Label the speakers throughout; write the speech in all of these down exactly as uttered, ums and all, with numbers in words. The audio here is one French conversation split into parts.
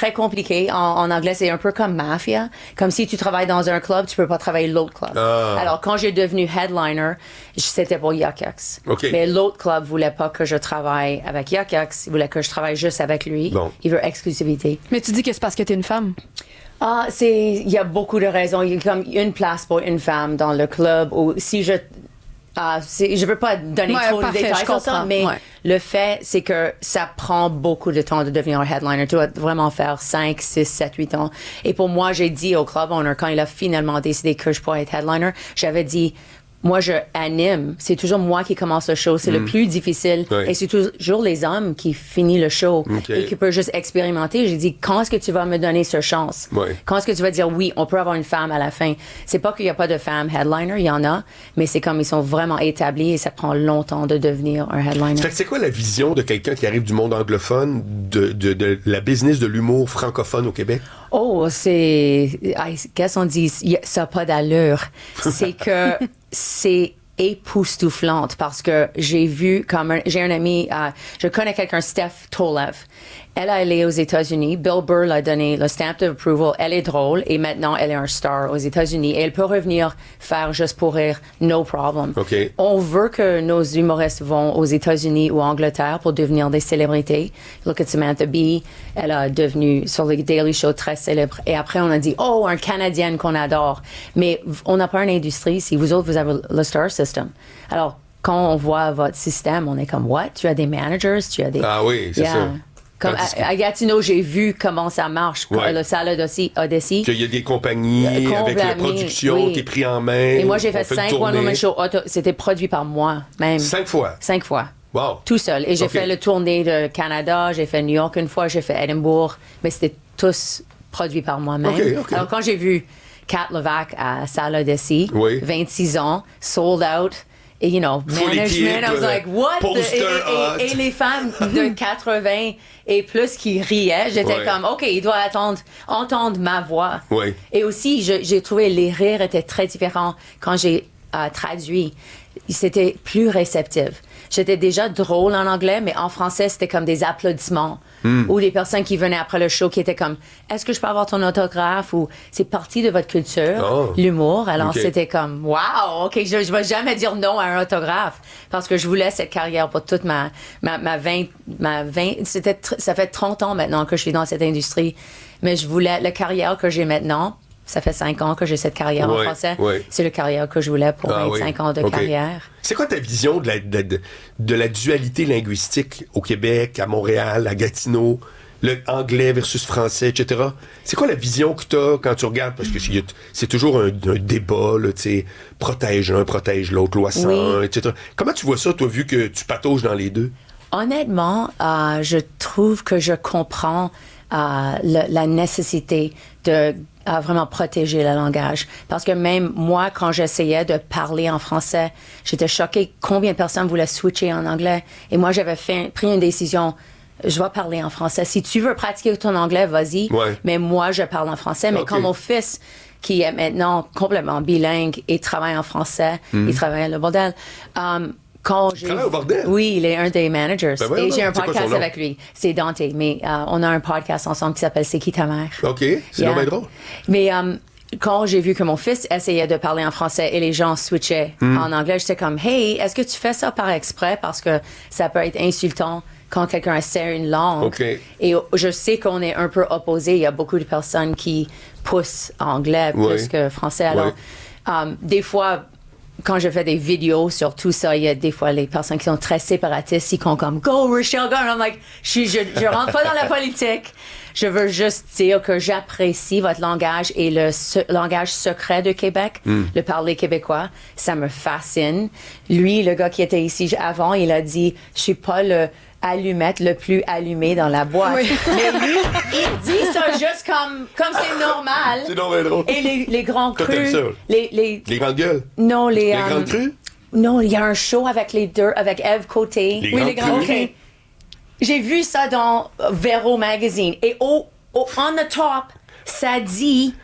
Speaker 1: très compliqué. En, en anglais, c'est un peu comme mafia. Comme si tu travailles dans un club, tu peux pas travailler l'autre club.
Speaker 2: Ah.
Speaker 1: Alors, quand j'ai devenu headliner, c'était pour Yuk Yuk's.
Speaker 2: Okay.
Speaker 1: Mais l'autre club voulait pas que je travaille avec Yuk Yuk's. Il voulait que je travaille juste avec lui.
Speaker 2: Bon.
Speaker 1: Il veut exclusivité.
Speaker 3: Mais tu dis que c'est parce que t'es une femme.
Speaker 1: Ah, c'est, il y a beaucoup de raisons. Il y a comme une place pour une femme dans le club. Ou si je, ah, c'est, je veux pas donner
Speaker 3: Ouais,
Speaker 1: trop
Speaker 3: parfait,
Speaker 1: de détails
Speaker 3: je
Speaker 1: sur ça,
Speaker 3: comprends,
Speaker 1: mais
Speaker 3: ouais.
Speaker 1: le fait, c'est que ça prend beaucoup de temps de devenir un headliner. Tu dois vraiment faire cinq, six, sept, huit ans. Et pour moi, j'ai dit au club owner, quand il a finalement décidé que je pourrais être headliner, j'avais dit, moi, je anime. C'est toujours moi qui commence le show. C'est
Speaker 2: Mm.
Speaker 1: le plus difficile.
Speaker 2: Ouais.
Speaker 1: Et c'est toujours les hommes qui finissent le show
Speaker 2: Okay.
Speaker 1: et qui peuvent juste expérimenter. J'ai dit, quand est-ce que tu vas me donner cette chance?
Speaker 2: Ouais.
Speaker 1: Quand est-ce que tu vas dire, oui, on peut avoir une femme à la fin? C'est pas qu'il y a pas de femmes headliner, il y en a, mais c'est comme ils sont vraiment établis et ça prend longtemps de devenir un headliner.
Speaker 2: Fait que c'est quoi la vision de quelqu'un qui arrive du monde anglophone de, de, de la business de l'humour francophone au Québec?
Speaker 1: Oh, c'est, I guess on dit, y a- ça n'a pas d'allure. C'est que c'est époustouflante parce que j'ai vu comme un, j'ai un ami, euh, je connais quelqu'un, Steph Tolev. Elle a allé aux États-Unis. Bill Burr l'a donné le stamp of approval. Elle est drôle et maintenant elle est un star aux États-Unis et elle peut revenir faire juste pour rire, no problem.
Speaker 2: OK.
Speaker 1: On veut que nos humoristes vont aux États-Unis ou Angleterre pour devenir des célébrités. Look at Samantha Bee. Elle a devenu sur le Daily Show très célèbre. Et après, on a dit, oh, un Canadien qu'on adore. Mais v- on n'a pas une industrie ici. Vous autres, vous avez le star system. Alors, quand on voit votre système, on est comme, what? Tu as des managers, tu as des...
Speaker 2: Ah oui, c'est ça.
Speaker 1: Comme
Speaker 2: Tandis que-
Speaker 1: à, à Gatineau, j'ai vu comment ça marche,
Speaker 2: Ouais.
Speaker 1: le salle Odyssey. Odyssey.
Speaker 2: Qu'il y a des compagnies
Speaker 1: Euh,
Speaker 2: avec la
Speaker 1: complètement,
Speaker 2: production,
Speaker 1: oui.
Speaker 2: t'es pris en main.
Speaker 1: Et moi, j'ai
Speaker 2: on
Speaker 1: fait
Speaker 2: une
Speaker 1: cinq
Speaker 2: tournée.
Speaker 1: one-woman shows. auto- C'était produit par moi, même.
Speaker 2: Cinq fois.
Speaker 1: Cinq fois.
Speaker 2: Wow.
Speaker 1: Tout seul. Et j'ai
Speaker 2: Ok.
Speaker 1: fait le tournée de Canada, j'ai fait New York une fois, j'ai fait Edinburgh, mais c'était tous produits par moi-même.
Speaker 2: Ok, ok.
Speaker 1: Alors, quand j'ai vu Kat Levac à Salle Odyssey,
Speaker 2: Oui.
Speaker 1: vingt-six ans, sold out, et, you know,
Speaker 2: Full
Speaker 1: management,
Speaker 2: équipe,
Speaker 1: I was like, what?
Speaker 2: poster
Speaker 1: et, et-
Speaker 2: hot.
Speaker 1: et- et les femmes de quatre-vingts et plus qui riaient, j'étais
Speaker 2: Ouais.
Speaker 1: comme, OK, il doit attendre, entendre ma voix.
Speaker 2: Oui.
Speaker 1: Et aussi, je- j'ai trouvé les rires étaient très différents quand j'ai euh, traduit. C'était plus réceptif. J'étais déjà drôle en anglais, mais en français, c'était comme des applaudissements.
Speaker 2: Hmm.
Speaker 1: Ou des personnes qui venaient après le show qui étaient comme, est-ce que je peux avoir ton autographe? Ou c'est partie de votre culture,
Speaker 2: Oh.
Speaker 1: l'humour. Alors,
Speaker 2: Ok.
Speaker 1: c'était comme, wow, OK, je ne vais jamais dire non à un autographe. Parce que je voulais cette carrière pour toute ma, ma, ma vingt, ma vingt, c'était, tr- ça fait trente ans maintenant que je suis dans cette industrie. Mais je voulais, la carrière que j'ai maintenant, ça fait cinq ans que j'ai cette carrière en
Speaker 2: Ouais,
Speaker 1: français.
Speaker 2: ouais.
Speaker 1: C'est la carrière que je voulais pour
Speaker 2: Ah oui.
Speaker 1: vingt-cinq ans de
Speaker 2: Ok.
Speaker 1: carrière.
Speaker 2: C'est quoi ta vision de la, de, de- de la dualité linguistique au Québec, à Montréal, à Gatineau, le anglais versus français, et cetera? C'est quoi la vision que tu as quand tu regardes? Parce que c'est, c'est toujours un, un débat, là, tu sais, protège un, protège l'autre, loi cent un,
Speaker 1: Oui.
Speaker 2: et cetera. Comment tu vois ça, toi, vu que tu patauges dans les deux?
Speaker 1: Honnêtement, euh, je trouve que je comprends euh, le- la nécessité de euh, vraiment protéger le langage. Parce que même moi, quand j'essayais de parler en français, j'étais choquée combien de personnes voulaient switcher en anglais. Et moi, j'avais fait, pris une décision. Je vais parler en français. Si tu veux pratiquer ton anglais, vas-y.
Speaker 2: Ouais.
Speaker 1: Mais moi, je parle en français. Mais
Speaker 2: Ok.
Speaker 1: quand mon fils, qui est maintenant complètement bilingue et travaille en français, il travaille à le bordel. Um, quand j'ai...
Speaker 2: travaille au bordel?
Speaker 1: Oui, il est un des managers.
Speaker 2: Ben voyons
Speaker 1: et j'ai
Speaker 2: donc.
Speaker 1: un
Speaker 2: C'est quoi son
Speaker 1: podcast
Speaker 2: nom?
Speaker 1: avec lui. C'est Dante. Mais euh, on a un podcast ensemble qui s'appelle C'est qui ta mère?
Speaker 2: OK, c'est
Speaker 1: Yeah.
Speaker 2: donc bien drôle.
Speaker 1: Mais um, quand j'ai vu que mon fils essayait de parler en français et les gens switchaient
Speaker 2: Hmm.
Speaker 1: en anglais, j'étais comme, hey, est-ce que tu fais ça par exprès? Parce que ça peut être insultant quand quelqu'un essaie une langue.
Speaker 2: OK.
Speaker 1: Et je sais qu'on est un peu opposés. Il y a beaucoup de personnes qui poussent anglais
Speaker 2: Oui.
Speaker 1: plus que français. Alors, um, des fois, quand je fais des vidéos sur tout ça, il y a des fois les personnes qui sont très séparatistes, qui sont comme Go Rochelle, go! And I'm like, je, je, je rentre pas dans la politique. Je veux juste dire que j'apprécie votre langage et le se- langage secret de Québec, le parler québécois. Ça me fascine. Lui, le gars qui était ici avant, il a dit, je suis pas le allumette le plus allumé dans la boîte.
Speaker 3: Oui.
Speaker 1: Mais lui, il dit ça juste comme, comme c'est normal.
Speaker 2: C'est donc bien drôle.
Speaker 1: Et les, les grands
Speaker 2: Toi, t'aimes
Speaker 1: crus,
Speaker 2: ça?
Speaker 1: les, les,
Speaker 2: Les grandes gueules?
Speaker 1: non, les,
Speaker 2: Les
Speaker 1: euh,
Speaker 2: grandes crues?
Speaker 1: non, il y a un show avec les deux, avec Eve Côté.
Speaker 2: Les
Speaker 1: oui,
Speaker 2: grandes
Speaker 1: les grands
Speaker 2: crues?
Speaker 1: OK. J'ai vu ça dans euh, Vero Magazine. Et au, au, on the top, ça dit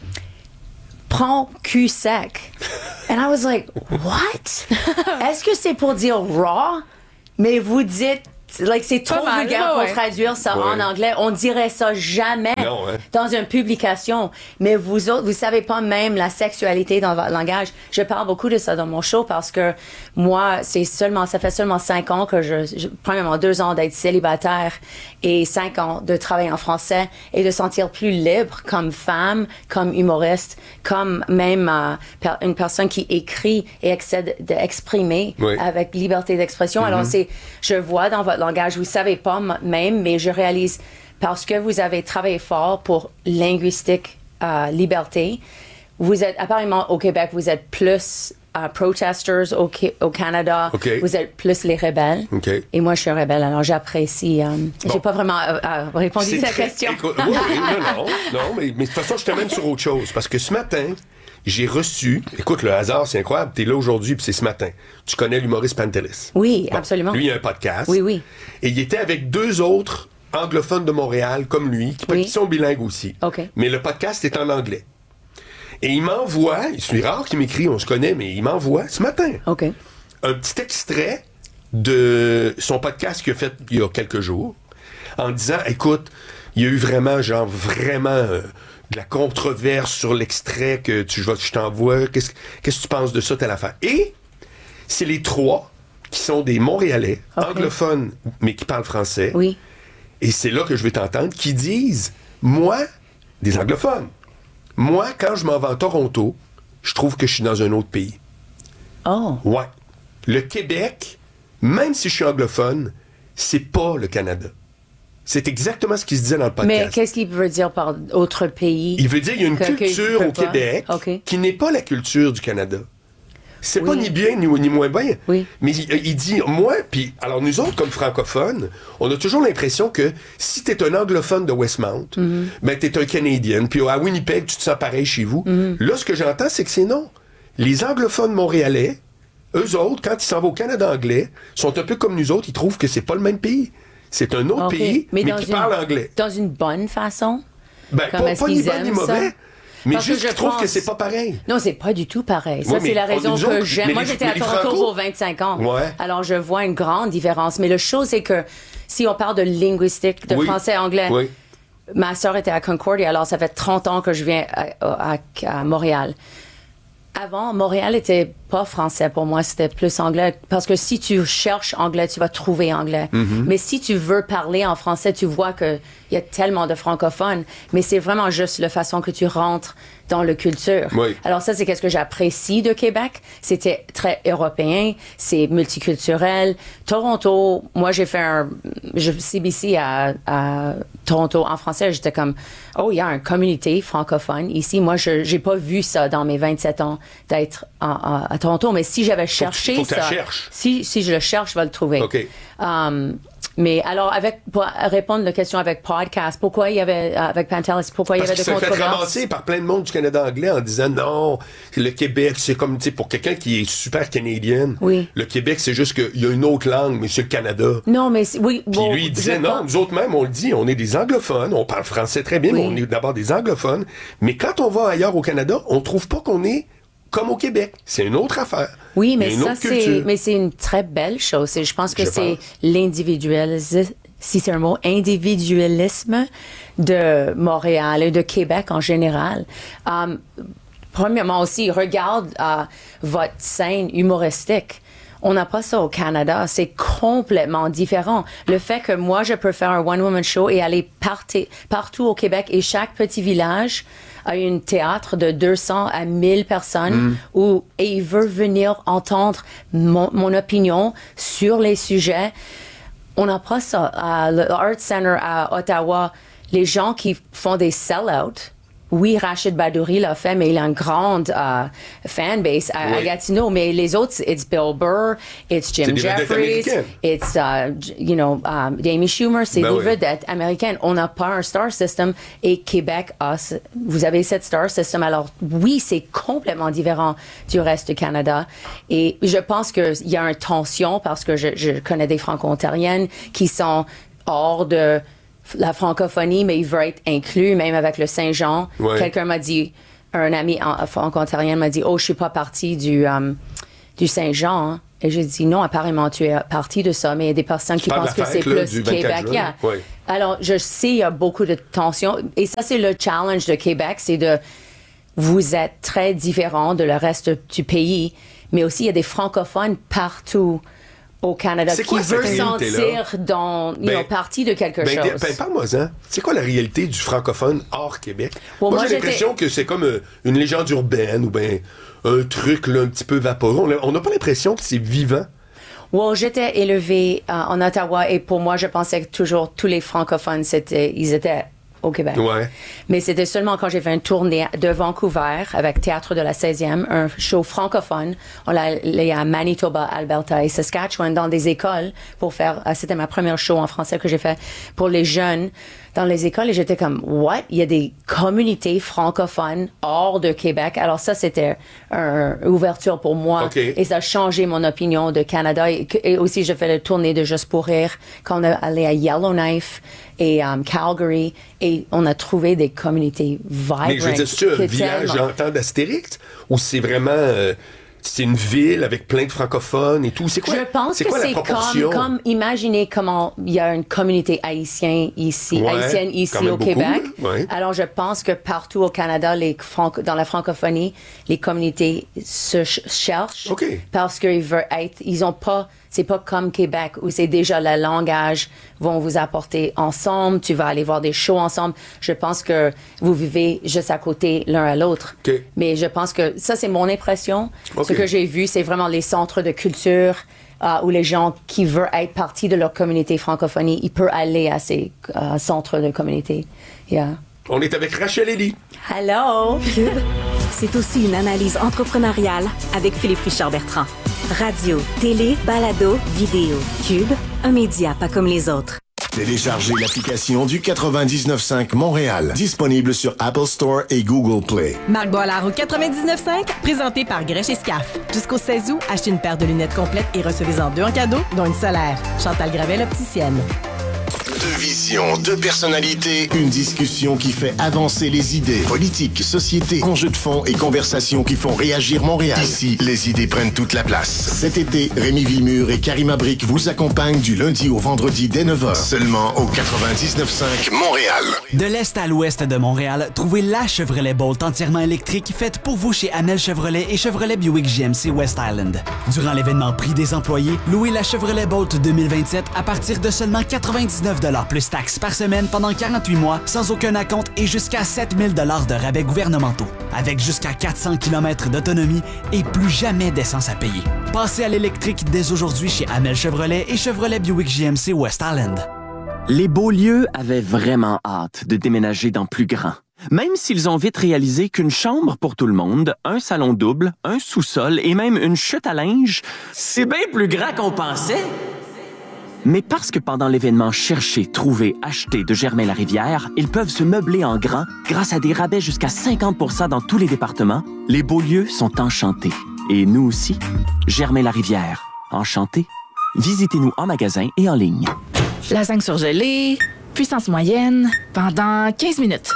Speaker 1: prends cul sec. And I was like, what? Est-ce que c'est pour dire raw? Mais vous dites, like, c'est trop
Speaker 3: mal,
Speaker 1: vulgaire
Speaker 3: ouais.
Speaker 1: pour traduire ça
Speaker 2: Ouais.
Speaker 1: en anglais. On dirait ça jamais.
Speaker 2: Non, hein?
Speaker 1: dans une publication. Mais vous autres, vous savez pas même la sexualité dans votre langage. Je parle beaucoup de ça dans mon show parce que moi, c'est seulement, ça fait seulement cinq ans que je, je premièrement deux ans d'être célibataire et cinq ans de travailler en français et de sentir plus libre comme femme, comme humoriste, comme même euh, per, une personne qui écrit et essaie d'exprimer oui. avec liberté d'expression. Mm-hmm. Alors c'est, je vois dans votre langage, vous savez pas même, mais je réalise parce que vous avez travaillé fort pour linguistique, euh, liberté, vous êtes apparemment au Québec, vous êtes plus uh, protesters au, au Canada, okay. vous êtes plus les rebelles. Okay. Et moi, je suis un rebelle, alors j'apprécie. Euh, bon. J'ai pas vraiment euh, euh, répondu à cette question.
Speaker 2: Écoute, oui, oui, non, non, non, mais, mais de toute façon, je t'amène sur autre chose parce que ce matin, j'ai reçu, écoute, le hasard, c'est incroyable, t'es là aujourd'hui, puis c'est ce matin. Tu connais l'humoriste Pantelis.
Speaker 1: Oui,
Speaker 2: bon,
Speaker 1: absolument.
Speaker 2: Lui, il a un podcast.
Speaker 1: Oui, oui.
Speaker 2: Et il était avec deux autres anglophones de Montréal, comme lui, qui, oui. qui sont bilingues aussi.
Speaker 1: Okay.
Speaker 2: Mais le podcast est en anglais. Et il m'envoie, c'est rare qu'il m'écrit, on se connaît, mais il m'envoie ce matin
Speaker 1: okay.
Speaker 2: un petit extrait de son podcast qu'il a fait il y a quelques jours, en disant, écoute, il y a eu vraiment, genre, vraiment... Euh, de la controverse sur l'extrait que tu, je, je t'envoie. Qu'est-ce, qu'est-ce que tu penses de ça, telle affaire? Et c'est les trois qui sont des Montréalais, okay. anglophones, mais qui parlent français.
Speaker 1: Oui.
Speaker 2: Et c'est là que je vais t'entendre, qui disent, moi, des anglophones, moi, quand je m'en vais à Toronto, je trouve que je suis dans un autre pays.
Speaker 1: Oh.
Speaker 2: Ouais. Le Québec, même si je suis anglophone, c'est pas le Canada. C'est exactement ce qu'il se disait dans le podcast.
Speaker 1: Mais qu'est-ce qu'il veut dire par autre pays?
Speaker 2: Il veut dire qu'il y a une que, culture que au pas. Québec
Speaker 1: okay.
Speaker 2: qui n'est pas la culture du Canada. C'est oui. pas ni bien ni, ni moins bien.
Speaker 1: Oui.
Speaker 2: Mais il, il dit, moi, puis alors nous autres, comme francophones, on a toujours l'impression que si t'es un anglophone de Westmount, mm-hmm. ben t'es un Canadien, puis à Winnipeg, tu te sens pareil chez vous. Mm-hmm. Là, ce que j'entends, c'est que c'est non. Les anglophones montréalais, eux autres, quand ils s'en vont au Canada anglais, sont un peu comme nous autres, ils trouvent que c'est pas le même pays. C'est un autre okay. pays, mais, mais qui une, parle anglais.
Speaker 1: Dans une bonne façon?
Speaker 2: Ben, pas, pas ni bon ni mauvais, mais parce juste qu'ils trouvent pense... que c'est pas pareil.
Speaker 1: Non, c'est pas du tout pareil. Ça,
Speaker 2: oui,
Speaker 1: c'est la raison que
Speaker 2: autres,
Speaker 1: j'aime. Moi, les, j'étais à Toronto pour vingt-cinq ans.
Speaker 2: Ouais.
Speaker 1: Alors, je vois une grande différence. Mais la chose, c'est que si on parle de linguistique, de
Speaker 2: oui.
Speaker 1: français-anglais,
Speaker 2: oui.
Speaker 1: ma sœur était à Concordia, alors ça fait trente ans que je viens à, à, à Montréal. Avant, Montréal était pas français pour moi, c'était plus anglais. Parce que si tu cherches anglais, tu vas trouver anglais. Mm-hmm. Mais si tu veux parler en français, tu vois qu'il y a tellement de francophones. Mais c'est vraiment juste la façon que tu rentres dans la culture.
Speaker 2: Oui.
Speaker 1: Alors ça, c'est qu'est-ce que j'apprécie de Québec. C'était très européen, c'est multiculturel. Toronto, moi j'ai fait un je, C B C à, à Toronto en français. J'étais comme, oh, il y a une communauté francophone ici. Moi, je j'ai pas vu ça dans mes vingt-sept ans d'être en, en, à Toronto. Mais si j'avais cherché
Speaker 2: faut que, faut que
Speaker 1: ça, si, si je le cherche, je vais le trouver.
Speaker 2: OK.
Speaker 1: Um, mais alors, avec, pour répondre à la question avec podcast, pourquoi il y avait, avec Pantelis, pourquoi
Speaker 2: Parce
Speaker 1: il y avait de controverses?
Speaker 2: Parce qu'il s'est fait ramasser par plein de monde du Canada anglais en disant non, le Québec, c'est comme, tu sais, pour quelqu'un qui est super canadienne,
Speaker 1: oui.
Speaker 2: le Québec, c'est juste qu'il y a une autre langue, mais c'est le Canada.
Speaker 1: Non, mais oui.
Speaker 2: Puis
Speaker 1: bon,
Speaker 2: lui, il disait non, nous autres même, on le dit, on est des anglophones, on parle français très bien, oui. mais on est d'abord des anglophones. Mais quand on va ailleurs au Canada, on trouve pas qu'on est comme au Québec. C'est une autre affaire.
Speaker 1: Oui, mais ça, c'est, mais c'est une très belle chose. Je pense que
Speaker 2: Je
Speaker 1: c'est
Speaker 2: pense.
Speaker 1: l'individualisme, si c'est un mot, individualisme de Montréal et de Québec en général. Um, premièrement aussi, regarde uh, votre scène humoristique. On n'a pas ça au Canada. C'est complètement différent. Le fait que moi, je peux faire un one-woman show et aller parti, partout au Québec et chaque petit village a un théâtre de deux cents à mille personnes mm. où, et il veut venir entendre mon, mon opinion sur les sujets. On n'a pas ça. À l'Art Center à Ottawa, les gens qui font des sell-out, oui, Rachid Badouri l'a fait, mais il a une grande uh, fanbase à, oui. à Gatineau. Mais les autres, it's Bill Burr, it's Jim Jeffries, it's, uh, you know, um, Amy Schumer, c'est ben des oui. vedettes américaines. On n'a pas un star system et Québec a, vous avez cette star system. Alors oui, c'est complètement différent du reste du Canada. Et je pense qu'il y a une tension parce que je, je connais des franco-ontariennes qui sont hors de la francophonie, mais il veut être inclus, même avec le Saint-Jean. Ouais. Quelqu'un m'a dit, un ami franco-ontarien m'a dit, oh, je suis pas partie du, um, du Saint-Jean. Hein. Et j'ai dit non, apparemment, tu es partie de ça, mais il y a des personnes qui pensent que c'est plus Québec. Yeah.
Speaker 2: Ouais.
Speaker 1: Alors, je sais, il y a beaucoup de tensions. Et ça, c'est le challenge de Québec, c'est de... Vous êtes très différents de le reste du pays, mais aussi, il y a des francophones partout au Canada
Speaker 2: c'est
Speaker 1: qui veulent sentir dans, you ben, know, partie de quelque ben, chose.
Speaker 2: Ben, parle-moi-en. C'est quoi la réalité du francophone hors Québec?
Speaker 1: Well,
Speaker 2: moi,
Speaker 1: moi,
Speaker 2: j'ai l'impression que c'est comme euh, une légende urbaine ou ben un truc là, un petit peu vaporeux. On n'a pas l'impression que c'est vivant.
Speaker 1: Well, j'étais élevée euh, en Ottawa et pour moi, je pensais que toujours tous les francophones, c'était, ils étaient au Québec.
Speaker 2: Ouais.
Speaker 1: Mais c'était seulement quand j'ai fait une tournée de Vancouver avec Théâtre de la seizième, un show francophone. On l'a allé à Manitoba, Alberta et Saskatchewan dans des écoles pour faire, c'était ma première show en français que j'ai fait pour les jeunes dans les écoles et j'étais comme, what? Il y a des communautés francophones hors de Québec. Alors ça, c'était une ouverture pour moi.
Speaker 2: Okay.
Speaker 1: Et ça a changé mon opinion de Canada. Et, et aussi, j'ai fait la tournée de Juste pour rire quand on est allé à Yellowknife et um, Calgary. Et on a trouvé des communautés vibrantes.
Speaker 2: Mais je veux dire, c'est un village en temps d'Astérix? Ou c'est vraiment... Euh, c'est une ville avec plein de francophones et tout. C'est quoi?
Speaker 1: Je pense
Speaker 2: c'est
Speaker 1: que
Speaker 2: quoi
Speaker 1: c'est comme, comme, imaginez comment il y a une communauté haïtienne ici,
Speaker 2: ouais,
Speaker 1: haïtienne ici au
Speaker 2: beaucoup,
Speaker 1: Québec.
Speaker 2: Ouais.
Speaker 1: Alors, je pense que partout au Canada, les franco- dans la francophonie, les communautés se ch- cherchent.
Speaker 2: Okay.
Speaker 1: Parce qu'ils veulent être, ils ont pas, c'est pas comme Québec où c'est déjà le langage, vont vous apporter ensemble, tu vas aller voir des shows ensemble. Je pense que vous vivez juste à côté l'un à l'autre.
Speaker 2: Okay.
Speaker 1: Mais je pense que ça, c'est mon impression.
Speaker 2: Okay.
Speaker 1: Ce que j'ai vu, c'est vraiment les centres de culture euh, où les gens qui veulent être partie de leur communauté francophonie, ils peuvent aller à ces euh, centres de communauté. Yeah.
Speaker 2: On est avec Rachel Eddy.
Speaker 1: Hello!
Speaker 3: Cube, c'est aussi une analyse entrepreneuriale avec Philippe Richard-Bertrand. Radio, télé, balado, vidéo. Cube, un média pas comme les autres.
Speaker 4: Téléchargez l'application du quatre-vingt-dix-neuf cinq Montréal. Disponible sur Apple Store et Google Play.
Speaker 5: Marc Boilard au quatre-vingt-dix-neuf cinq, présenté par Grèche et Scaf. Jusqu'au seize août, achetez une paire de lunettes complètes et recevez-en deux en cadeau, dont une solaire. Chantal Gravel, opticienne.
Speaker 4: Deux visions, deux personnalités, une discussion qui fait avancer les idées. Politique, société, enjeux de fond et conversations qui font réagir Montréal. Ici, les idées prennent toute la place. Cet été, Rémi Villemur et Karima Brick vous accompagnent du lundi au vendredi dès neuf heures. Seulement au quatre-vingt-dix-neuf cinq Montréal.
Speaker 6: De l'est à l'ouest de Montréal, trouvez la Chevrolet Bolt entièrement électrique faite pour vous chez Amel Chevrolet et Chevrolet Buick G M C West Island. Durant l'événement Prix des employés, louez la Chevrolet Bolt deux mille vingt-sept à partir de seulement quatre-vingt-dix-neuf dollars plus taxes par semaine pendant quarante-huit mois, sans aucun acompte et jusqu'à sept mille dollars de rabais gouvernementaux. Avec jusqu'à quatre cents kilomètres d'autonomie et plus jamais d'essence à payer. Passez à l'électrique dès aujourd'hui chez Amel Chevrolet et Chevrolet Buick G M C West Island.
Speaker 7: Les Beaulieu avaient vraiment hâte de déménager dans plus grand. Même s'ils ont vite réalisé qu'une chambre pour tout le monde, un salon double, un sous-sol et même une chute à linge, c'est bien plus grand qu'on pensait. Mais parce que pendant l'événement Chercher, Trouver, Acheter de Germain-Larivière, ils peuvent se meubler en grand grâce à des rabais jusqu'à cinquante pour cent dans tous les départements, les Beaulieu sont enchantés. Et nous aussi. Germain-Larivière. Enchantés. Visitez-nous en magasin et en ligne.
Speaker 8: Lasagne surgelée, puissance moyenne, pendant quinze minutes.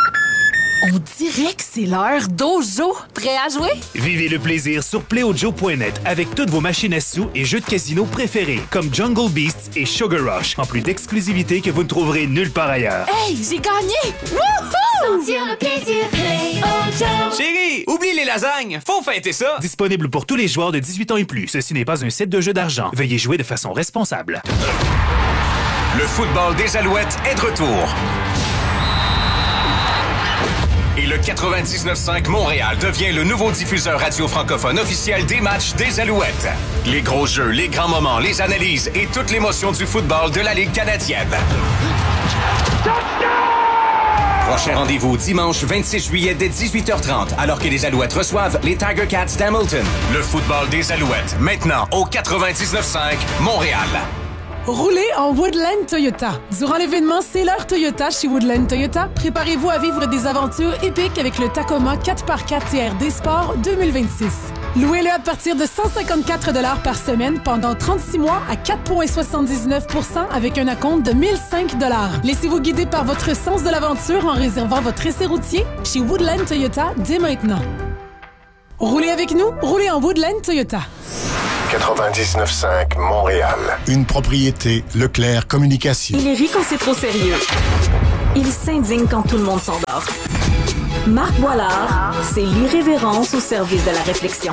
Speaker 8: On dirait que c'est l'heure d'Ojo. Prêt à jouer?
Speaker 9: Vivez le plaisir sur play ojo point net avec toutes vos machines à sous et jeux de casino préférés comme Jungle Beasts et Sugar Rush, en plus d'exclusivité que vous ne trouverez nulle part ailleurs.
Speaker 8: Hey, j'ai gagné! Wouhou!
Speaker 10: Sentir le plaisir, Play Ojo.
Speaker 11: Chérie, oublie les lasagnes, faut fêter ça!
Speaker 9: Disponible pour tous les joueurs de dix-huit ans et plus. Ceci n'est pas un site de jeu d'argent. Veuillez jouer de façon responsable.
Speaker 12: Le football des Alouettes est de retour. Et le quatre-vingt-dix-neuf cinq Montréal devient le nouveau diffuseur radio francophone officiel des matchs des Alouettes. Les gros jeux, les grands moments, les analyses et toute l'émotion du football de la Ligue canadienne. Prochain rendez-vous dimanche vingt-six juillet dès dix-huit heures trente, alors que les Alouettes reçoivent les Tiger Cats d'Hamilton. Le football des Alouettes, maintenant au quatre-vingt-dix-neuf cinq Montréal.
Speaker 13: Roulez en Woodland Toyota. Durant l'événement C'est l'heure Toyota chez Woodland Toyota, préparez-vous à vivre des aventures épiques avec le Tacoma quatre par quatre T R D Sport deux mille vingt-six. Louez-le à partir de cent cinquante-quatre dollars par semaine pendant trente-six mois à quatre virgule soixante-dix-neuf pour cent avec un acompte de mille cinq dollars. Laissez-vous guider par votre sens de l'aventure en réservant votre essai routier chez Woodland Toyota dès maintenant. Roulez avec nous, roulez en Woodland Toyota.
Speaker 4: quatre-vingt-dix-neuf cinq Montréal. Une propriété Leclerc Communication.
Speaker 3: Il rit quand c'est trop sérieux. Il s'indigne quand tout le monde s'endort. Marc Boilard, c'est l'irrévérence au service de la réflexion.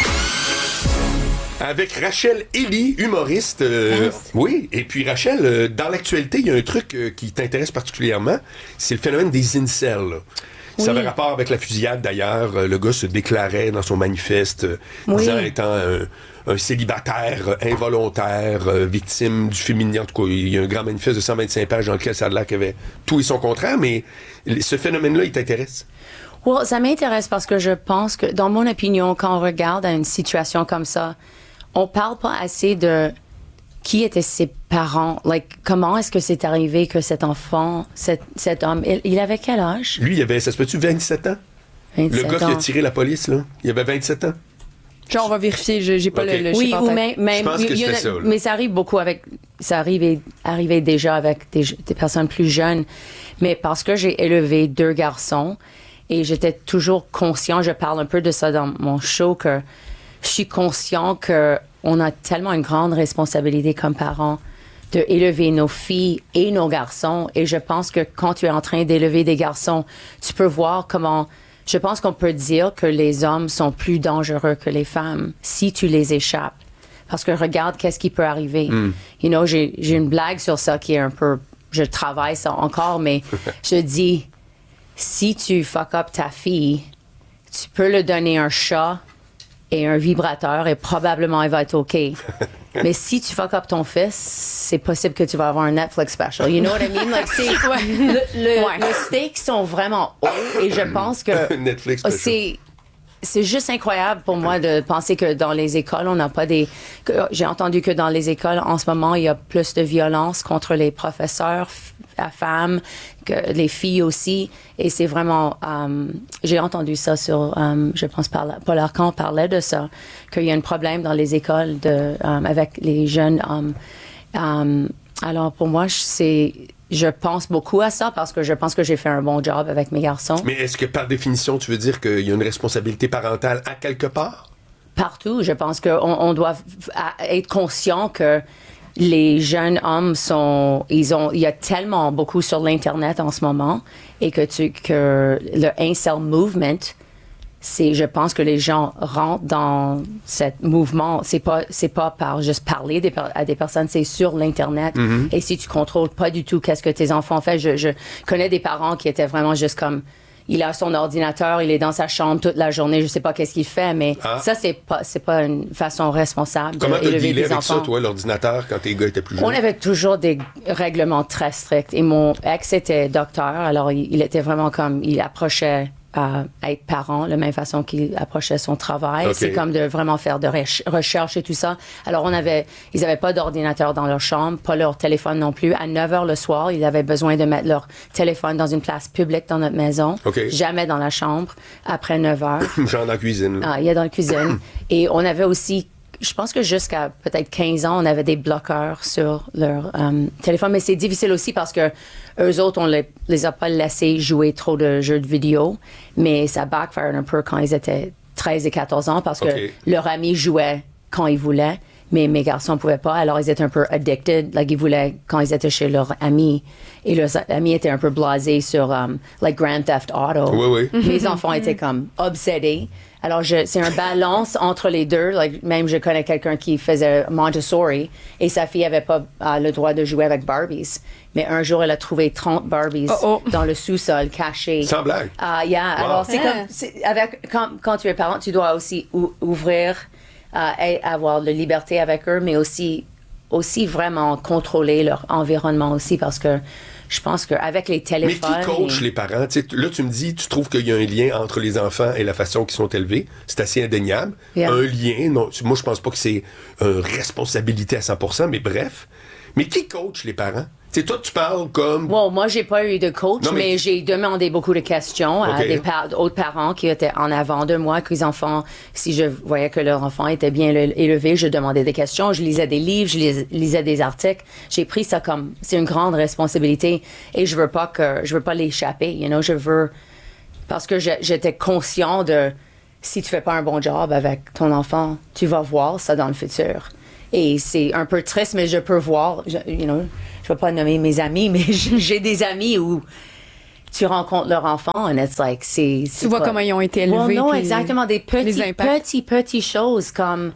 Speaker 2: Avec Rachel Elie, humoriste. Euh, oui, et puis Rachel, euh, dans l'actualité, il y a un truc euh, qui t'intéresse particulièrement, c'est le phénomène des incels. Là. Oui. Ça avait rapport avec la fusillade d'ailleurs. Le gars se déclarait dans son manifeste, oui. disant étant un, un célibataire involontaire, euh, victime du féminisme. En tout cas, il y a un grand manifeste de cent vingt-cinq pages dans lequel ça a l'air qu'il y avait tout et son contraire, mais ce phénomène-là, il t'intéresse?
Speaker 1: Well, ça m'intéresse parce que je pense que, dans mon opinion, quand on regarde à une situation comme ça, on parle pas assez de qui étaient ses parents. Like, comment est-ce que c'est arrivé que cet enfant, cet, cet homme, il, il avait quel âge?
Speaker 2: Lui, il avait, ça se peut-tu, vingt-sept ans?
Speaker 1: vingt-sept
Speaker 2: le gars
Speaker 1: ans.
Speaker 2: qui a tiré la police, là, il avait vingt-sept ans.
Speaker 14: Genre, on va vérifier, j'ai, j'ai pas okay. le, le
Speaker 1: oui, ou même, même,
Speaker 2: je pense que c'était ça. Là.
Speaker 1: Mais ça arrive beaucoup avec, ça arrivait, arrivait déjà avec des, des personnes plus jeunes. Mais parce que j'ai élevé deux garçons et j'étais toujours conscient, je parle un peu de ça dans mon show, que je suis conscient que on a tellement une grande responsabilité comme parents de élever nos filles et nos garçons. Et je pense que quand tu es en train d'élever des garçons, tu peux voir comment... Je pense qu'on peut dire que les hommes sont plus dangereux que les femmes si tu les échappes. Parce que regarde qu'est-ce qui peut arriver. Mm. You know, j'ai, j'ai une blague sur ça qui est un peu... Je travaille ça encore, mais je dis, si tu fuck up ta fille, tu peux lui donner un chat et un vibrateur et probablement il va être OK. Mais si tu fuck up ton fils, c'est possible que tu vas avoir un Netflix special. You know what I mean? Like, c'est, ouais. le, le, ouais. Les stakes sont vraiment hauts et je pense que
Speaker 2: Netflix
Speaker 1: c'est, c'est juste incroyable pour moi de penser que dans les écoles, on n'a pas des... Que, j'ai entendu que dans les écoles, en ce moment, il y a plus de violence contre les professeurs à femmes, que les filles aussi. Et c'est vraiment... Um, j'ai entendu ça sur... Um, je pense Paul Arcand parlait de ça, qu'il y a un problème dans les écoles de, um, avec les jeunes hommes. Um, alors, pour moi, c'est... Je pense beaucoup à ça parce que je pense que j'ai fait un bon job avec mes garçons.
Speaker 2: Mais est-ce que par définition, tu veux dire qu'il y a une responsabilité parentale à quelque part?
Speaker 1: Partout. Je pense qu'on on doit être conscient que les jeunes hommes sont... Ils ont, il y a tellement beaucoup sur l'Internet en ce moment et que, tu, que le incel movement... C'est, je pense que les gens rentrent dans ce mouvement. C'est pas, c'est pas par juste parler des, à des personnes, c'est sur l'Internet. Mm-hmm. Et si tu contrôles pas du tout qu'est-ce que tes enfants font, je, je connais des parents qui étaient vraiment juste comme, il a son ordinateur, il est dans sa chambre toute la journée, je sais pas qu'est-ce qu'il fait, mais ah. ça, c'est pas, c'est pas une façon responsable
Speaker 2: Comment
Speaker 1: d'élever des
Speaker 2: avec
Speaker 1: enfants.
Speaker 2: Ça, toi, l'ordinateur, quand tes gars étaient plus jeunes?
Speaker 1: On avait toujours des règlements très stricts. Et mon ex était docteur, alors il, il était vraiment comme, il approchait à être parent, de la même façon qu'il approchait son travail. Okay. C'est comme de vraiment faire de re- recherche et tout ça. Alors, on avait, ils n'avaient pas d'ordinateur dans leur chambre, pas leur téléphone non plus. À neuf heures le soir, ils avaient besoin de mettre leur téléphone dans une place publique dans notre maison.
Speaker 2: Okay.
Speaker 1: Jamais dans la chambre, après neuf heures.
Speaker 2: Genre dans la cuisine.
Speaker 1: Ah, il y a dans la cuisine. Et on avait aussi, je pense que jusqu'à peut-être quinze ans, on avait des bloqueurs sur leur um, téléphone. Mais c'est difficile aussi parce que eux autres, on les, les a pas laissés jouer trop de jeux de vidéo. Mais ça backfire un peu quand ils étaient treize et quatorze ans parce que okay. leur ami jouait quand ils voulaient. Mais mes garçons ne pouvaient pas. Alors, ils étaient un peu addicted. Like, ils voulaient quand ils étaient chez leur ami. Et leurs amis étaient un peu blasés sur, um, like, Grand Theft Auto.
Speaker 2: Oui, oui.
Speaker 1: Mes enfants étaient comme obsédés. Alors, je, c'est un balance entre les deux. Like, même, je connais quelqu'un qui faisait Montessori et sa fille n'avait pas uh, le droit de jouer avec Barbies. Mais un jour, elle a trouvé trente Barbies oh, oh. dans le sous-sol, cachées.
Speaker 2: Sans blague.
Speaker 1: Ah, uh, yeah. Wow. Alors, c'est yeah. comme... C'est, avec, quand, quand tu es parent, tu dois aussi ou, ouvrir... Euh, avoir de la liberté avec eux, mais aussi, aussi vraiment contrôler leur environnement aussi, parce que je pense qu'avec les téléphones...
Speaker 2: Mais qui coach
Speaker 1: et...
Speaker 2: les parents? T'sais, là, tu me dis, tu trouves qu'il y a un lien entre les enfants et la façon qu'ils sont élevés. C'est assez indéniable. Yeah. Un lien, non, moi, je pense pas que c'est une responsabilité à cent pour cent, mais bref. Mais qui coach les parents? C'est toi, tu parles comme...
Speaker 1: Bon, moi, j'ai pas eu de coach, non, mais... mais j'ai demandé beaucoup de questions
Speaker 2: okay.
Speaker 1: à des par- autres parents qui étaient en avant de moi, que les enfants, si je voyais que leur enfant était bien élevé, je demandais des questions, je lisais des livres, je lis- lisais des articles. J'ai pris ça comme... C'est une grande responsabilité et je veux pas que... Je veux pas l'échapper, you know, je veux... Parce que je, j'étais conscient de... si tu fais pas un bon job avec ton enfant, tu vas voir ça dans le futur. Et c'est un peu triste, mais je peux voir, je, you know, je vais pas nommer mes amis, mais j'ai des amis où tu rencontres leur enfant and it's like, c'est...
Speaker 14: Tu vois pas... comment ils ont été élevés.
Speaker 1: Well, non, exactement, des petits, petits, petits choses comme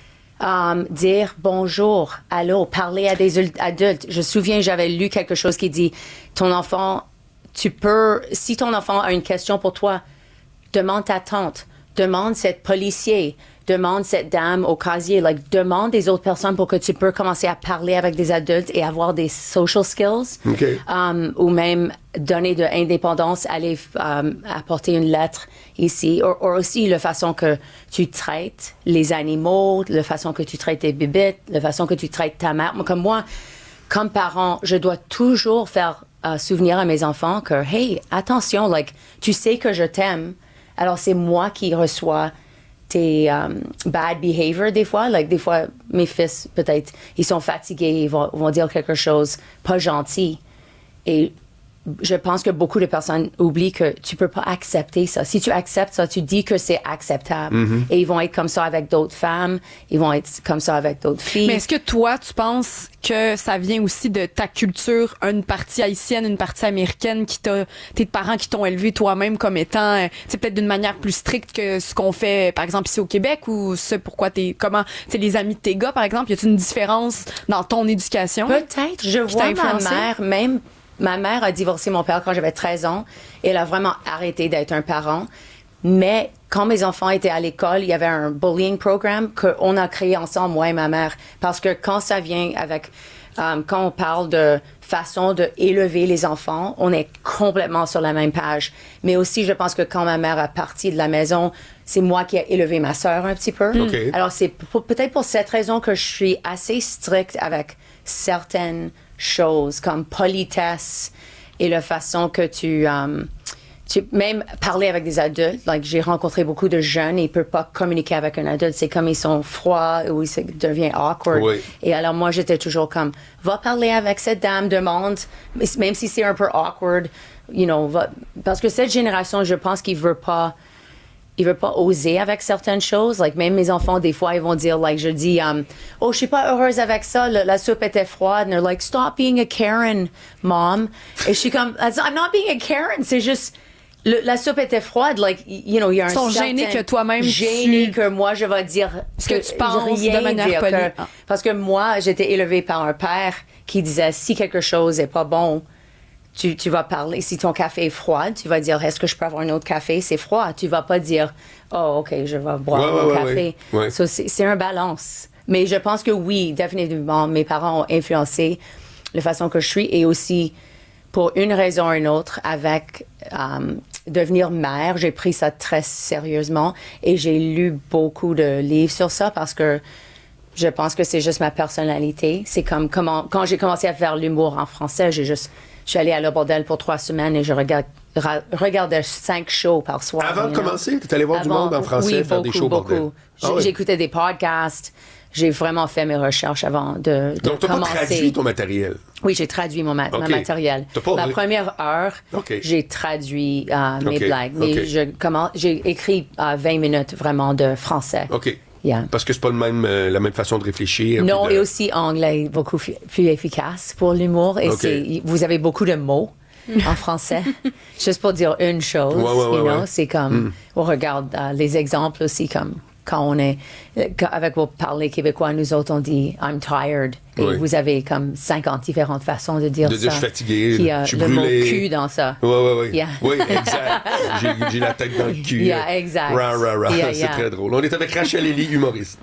Speaker 1: um, dire bonjour, allô, parler à des adultes. Je me souviens, j'avais lu quelque chose qui dit, ton enfant, tu peux, si ton enfant a une question pour toi, demande ta tante, demande cette policier, demande cette dame au casier, like, demande des autres personnes pour que tu peux commencer à parler avec des adultes et avoir des social skills.
Speaker 2: Okay.
Speaker 1: Um, ou même donner de l'indépendance, aller um, apporter une lettre ici. Ou aussi la façon que tu traites les animaux, la façon que tu traites tes bébites, la façon que tu traites ta mère. Comme moi, comme parent, je dois toujours faire uh, souvenir à mes enfants que, hey, attention, like, tu sais que je t'aime. Alors, c'est moi qui reçois tes um, bad behavior des fois. Like, des fois, mes fils, peut-être, ils sont fatigués, ils vont, vont dire quelque chose pas gentil. Et je pense que beaucoup de personnes oublient que tu peux pas accepter ça. Si tu acceptes ça, tu dis que c'est acceptable.
Speaker 14: Mm-hmm.
Speaker 1: Et ils vont être comme ça avec d'autres femmes, ils vont être comme ça avec d'autres filles.
Speaker 14: Mais est-ce que toi, tu penses que ça vient aussi de ta culture, une partie haïtienne, une partie américaine, qui t'a, tes parents qui t'ont élevé toi-même comme étant, c'est peut-être d'une manière plus stricte que ce qu'on fait, par exemple, ici au Québec, ou c'est pourquoi t'es, comment, c'est les amis de tes gars, par exemple, y a-t-il une différence dans ton éducation?
Speaker 1: Peut-être. Je vois ma mère, même, ma mère a divorcé mon père quand j'avais treize ans. Et elle a vraiment arrêté d'être un parent. Mais quand mes enfants étaient à l'école, il y avait un bullying programme qu'on a créé ensemble, moi et ma mère. Parce que quand ça vient avec, um, quand on parle de façon d'élever les enfants, on est complètement sur la même page. Mais aussi, je pense que quand ma mère est partie de la maison, c'est moi qui ai élevé ma sœur un petit peu.
Speaker 2: Okay.
Speaker 1: Alors, c'est pour, peut-être pour cette raison que je suis assez stricte avec certaines choses, comme politesse et la façon que tu... Um, Tu, même parler avec des adultes, like, j'ai rencontré beaucoup de jeunes et ils peuvent pas communiquer avec un adulte. C'est comme ils sont froids ou ils deviennent awkward.
Speaker 2: Oui.
Speaker 1: Et alors moi, j'étais toujours comme, va parler avec cette dame, demande, même si c'est un peu awkward, you know, va, parce que cette génération, je pense qu'ils veulent pas, ils veulent pas oser avec certaines choses. Like, même mes enfants, des fois, ils vont dire, like, je dis, um, oh, je suis pas heureuse avec ça, la, la soupe était froide. And they're like, stop being a Karen, mom. Et je suis comme, I'm not being a Karen, c'est juste, Le, la soupe était froide, like, you know, il y a un
Speaker 14: Ils sont
Speaker 1: certain...
Speaker 14: gênés que toi-même
Speaker 1: Gênés
Speaker 14: tu...
Speaker 1: que moi, je vais dire...
Speaker 14: Ce que, que tu penses
Speaker 1: rien
Speaker 14: de manière
Speaker 1: dire
Speaker 14: polie.
Speaker 1: que, ah. Parce que moi, j'étais élevée par un père qui disait, si quelque chose est pas bon, tu, tu vas parler. Si ton café est froid, tu vas dire, est-ce que je peux avoir un autre café? C'est froid. Tu vas pas dire, oh, OK, je vais boire
Speaker 2: ouais,
Speaker 1: mon
Speaker 2: ouais,
Speaker 1: café.
Speaker 2: Ouais, ouais.
Speaker 1: So, c'est, c'est un balance. Mais je pense que oui, définitivement, mes parents ont influencé la façon que je suis et aussi, pour une raison ou une autre, avec... Um, devenir mère, j'ai pris ça très sérieusement et j'ai lu beaucoup de livres sur ça parce que je pense que c'est juste ma personnalité. C'est comme comment quand j'ai commencé à faire l'humour en français, j'ai juste je suis allée à Le Bordel pour trois semaines et je regarde, ra, regardais cinq shows par soir.
Speaker 2: Avant de commencer, tu es allé voir
Speaker 1: Avant,
Speaker 2: du monde en français,
Speaker 1: oui,
Speaker 2: faire
Speaker 1: beaucoup,
Speaker 2: des shows
Speaker 1: beaucoup.
Speaker 2: Bordel. Ah, oui.
Speaker 1: J'écoutais des podcasts. J'ai vraiment fait mes recherches avant de, de
Speaker 2: Donc, tu n'as pas
Speaker 1: commencer.
Speaker 2: traduit ton matériel?
Speaker 1: Oui, j'ai traduit mon ma-
Speaker 2: okay.
Speaker 1: ma matériel.
Speaker 2: Pas...
Speaker 1: La première heure, okay. j'ai traduit euh, mes
Speaker 2: okay.
Speaker 1: blagues. Mais
Speaker 2: okay.
Speaker 1: je commence, j'ai écrit euh, vingt minutes vraiment de français.
Speaker 2: OK.
Speaker 1: Yeah.
Speaker 2: Parce que c'est pas le même, euh, la même façon de réfléchir.
Speaker 1: Non,
Speaker 2: de...
Speaker 1: et aussi anglais, beaucoup f- plus efficace pour l'humour. Et okay. c'est, vous avez beaucoup de mots en français. Juste pour dire une chose,
Speaker 2: ouais, ouais,
Speaker 1: you
Speaker 2: ouais,
Speaker 1: know,
Speaker 2: ouais.
Speaker 1: c'est comme, mm. on regarde euh, les exemples aussi comme... Quand on est, avec vos parlers québécois, nous autres, on dit « I'm tired ». Et oui. vous avez comme cinquante différentes façons de dire
Speaker 2: de
Speaker 1: ça.
Speaker 2: De dire « je suis fatigué,
Speaker 1: Puis, euh,
Speaker 2: je suis
Speaker 1: le
Speaker 2: brûlé ».
Speaker 1: mot « cul » dans ça.
Speaker 2: Oui, oui, oui.
Speaker 1: Yeah.
Speaker 2: Oui, exact. j'ai, j'ai la tête dans le cul.
Speaker 1: Yeah, exact.
Speaker 2: Rah, rah, rah.
Speaker 1: Yeah,
Speaker 2: c'est
Speaker 1: yeah.
Speaker 2: très drôle. On est avec Rachel Elie, humoriste.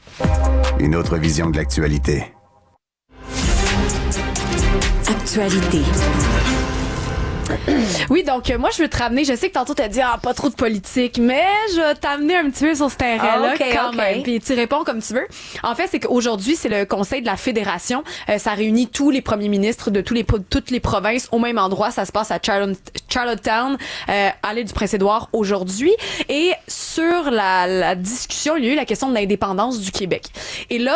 Speaker 15: Une autre vision de l'actualité.
Speaker 3: Actualité.
Speaker 14: Oui, donc euh, moi, je veux te ramener, je sais que tantôt, tu as dit ah, pas trop de politique, mais je vais t'amener un petit peu sur ce terrain-là
Speaker 1: ah, okay,
Speaker 14: quand
Speaker 1: okay.
Speaker 14: même. Puis tu réponds comme tu veux. En fait, c'est qu'aujourd'hui, c'est le Conseil de la Fédération. Euh, ça réunit tous les premiers ministres de tous les, toutes les provinces au même endroit. Ça se passe à Charlotte, Charlottetown, euh, à l'île du Prince-Édouard aujourd'hui. Et sur la, la discussion, il y a eu la question de l'indépendance du Québec. Et là,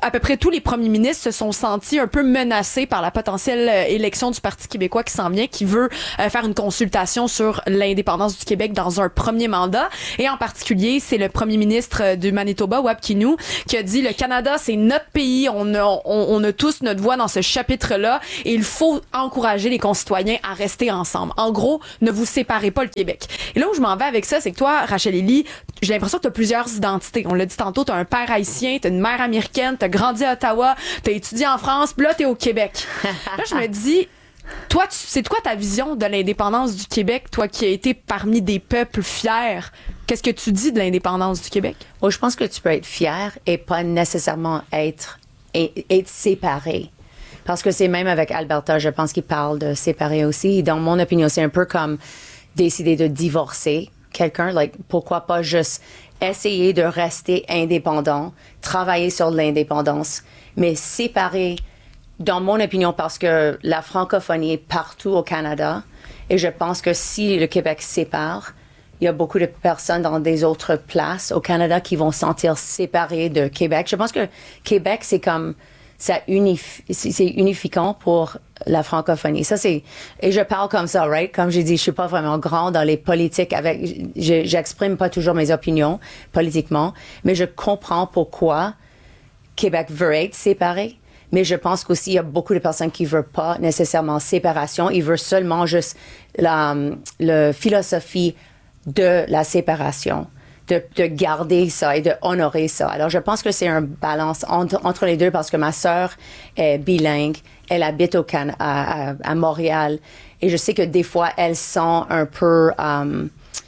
Speaker 14: à peu près tous les premiers ministres se sont sentis un peu menacés par la potentielle euh, élection du Parti québécois qui s'en vient, qui veut euh, faire une consultation sur l'indépendance du Québec dans un premier mandat. Et en particulier, c'est le premier ministre du Manitoba, Wab Kinew, qui a dit le Canada, c'est notre pays, on a, on, on a tous notre voix dans ce chapitre-là et il faut encourager les concitoyens à rester ensemble. En gros, ne vous séparez pas le Québec. Et là où je m'en vais avec ça, c'est que toi, Rachel Élie, j'ai l'impression que tu as plusieurs identités. On l'a dit tantôt, tu as un père haïtien, tu as une mère américaine, tu as grandi à Ottawa, tu as étudié en France, puis là, tu es au Québec. Là, je me dis, toi, tu, c'est quoi ta vision de l'indépendance du Québec, toi qui as été parmi des peuples fiers? Qu'est-ce que tu dis de l'indépendance du Québec?
Speaker 1: Moi, je pense que tu peux être fier et pas nécessairement être, être séparé. Parce que c'est même avec Alberta, je pense qu'il parle de séparer aussi. Dans mon opinion, c'est un peu comme décider de divorcer quelqu'un. Like, pourquoi pas juste essayer de rester indépendant, travailler sur l'indépendance, mais séparer, dans mon opinion, parce que la francophonie est partout au Canada. Et je pense que si le Québec sépare, il y a beaucoup de personnes dans des autres places au Canada qui vont se sentir séparées de Québec. Je pense que Québec, c'est comme, ça unif- c'est unifiant pour la francophonie. Ça, c'est, et je parle comme ça, right? Comme j'ai dit, je suis pas vraiment grand dans les politiques avec, je, j'exprime pas toujours mes opinions politiquement, mais je comprends pourquoi Québec veut être séparé. Mais je pense qu'aussi, il y a beaucoup de personnes qui veulent pas nécessairement séparation. Ils veulent seulement juste la, la philosophie de la séparation, de, de garder ça et de honorer ça. Alors, je pense que c'est un balance entre, entre les deux parce que ma sœur est bilingue. Elle habite au Can- à, à, à Montréal. Et je sais que des fois, elle sent un peu um,